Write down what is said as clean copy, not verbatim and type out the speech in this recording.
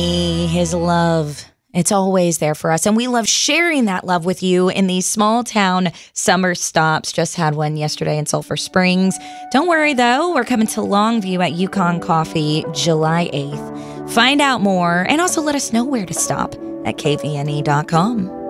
His love. It's always there for us. And we love sharing that love with you in these small town summer stops. Just had one yesterday in Sulphur Springs. Don't worry, though. We're coming to Longview at Yukon Coffee July 8th. Find out more and also let us know where to stop at kvne.com.